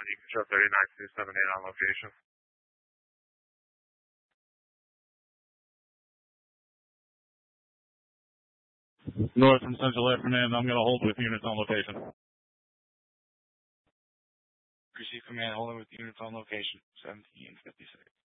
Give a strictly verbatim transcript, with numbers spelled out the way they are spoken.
And you can show thirty-nine two seventy-eight on location. North from Central Air Command, I'm going to hold with units on location. Receive command, holding with units on location, seventeen fifty-six.